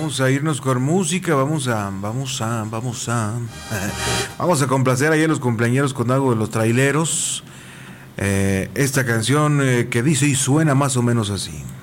vamos a irnos con música, vamos a complacer ahí a los cumpleañeros con algo de los traileros. Esta canción que dice y suena más o menos así.